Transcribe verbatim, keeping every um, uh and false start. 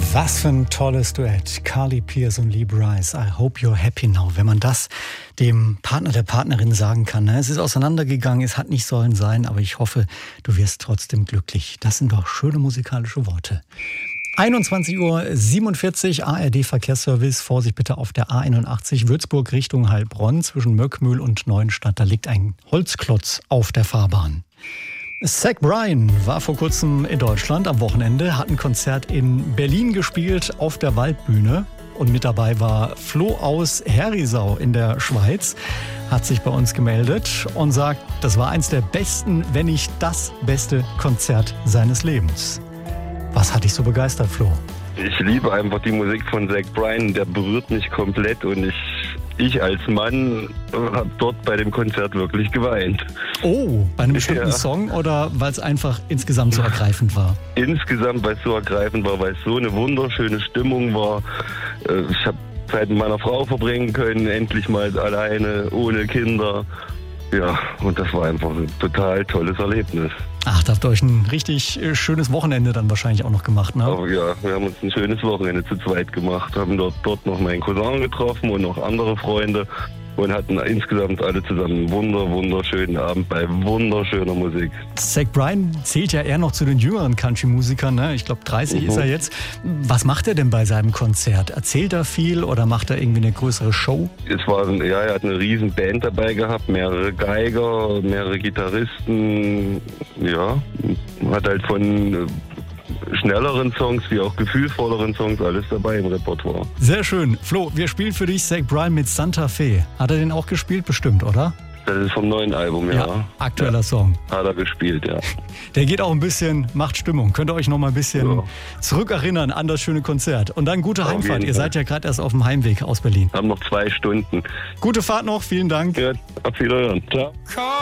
Was für ein tolles Duett. Carly Pearce und Lee Brice. I hope you're happy now. Wenn man das dem Partner, der Partnerin sagen kann. Ne? Es ist auseinandergegangen, es hat nicht sollen sein, aber ich hoffe, du wirst trotzdem glücklich. Das sind doch schöne musikalische Worte. einundzwanzig Uhr siebenundvierzig, A R D-Verkehrsservice. Vorsicht bitte auf der A einundachtzig, Würzburg Richtung Heilbronn. Zwischen Möckmühl und Neuenstadt, da liegt ein Holzklotz auf der Fahrbahn. Zach Bryan war vor kurzem in Deutschland am Wochenende, hat ein Konzert in Berlin gespielt auf der Waldbühne. Und mit dabei war Flo aus Herisau in der Schweiz, hat sich bei uns gemeldet und sagt, das war eins der besten, wenn nicht das beste Konzert seines Lebens. Was hat dich so begeistert, Flo? Ich liebe einfach die Musik von Zach Bryan, der berührt mich komplett und ich, ich als Mann habe dort bei dem Konzert wirklich geweint. Oh, bei einem bestimmten Ja. Song oder weil es einfach insgesamt so ergreifend war? Insgesamt, weil es so ergreifend war, weil es so eine wunderschöne Stimmung war. Äh, Ich habe Zeit mit meiner Frau verbringen können, endlich mal alleine, ohne Kinder. Ja, und das war einfach ein total tolles Erlebnis. Ach, da habt ihr euch ein richtig äh, schönes Wochenende dann wahrscheinlich auch noch gemacht, ne? Aber ja, wir haben uns ein schönes Wochenende zu zweit gemacht, haben dort, dort noch meinen Cousin getroffen und noch andere Freunde und hatten insgesamt alle zusammen einen wunder, wunderschönen Abend bei wunderschöner Musik. Zach Bryan zählt ja eher noch zu den jüngeren Country-Musikern, ne? Ich glaube, dreißig Mhm. ist er jetzt. Was macht er denn bei seinem Konzert? Erzählt er viel oder macht er irgendwie eine größere Show? Es war, ja, er hat eine riesen Band dabei gehabt, mehrere Geiger, mehrere Gitarristen, ja, hat halt von äh, schnelleren Songs wie auch gefühlvolleren Songs alles dabei im Repertoire. Sehr schön. Flo, wir spielen für dich Zach Bryan mit Santa Fe. Hat er den auch gespielt? Bestimmt, oder? Das ist vom neuen Album, ja. aktueller ja. Song. Hat er gespielt, ja. Der geht auch ein bisschen, macht Stimmung. Könnt ihr euch noch mal ein bisschen Ja. zurückerinnern an das schöne Konzert. Und dann gute Auf Heimfahrt. jeden Ihr Fall. seid ja gerade erst auf dem Heimweg aus Berlin. Haben noch zwei Stunden. Gute Fahrt noch. Vielen Dank. Ja, auf Wiederhören. Ciao.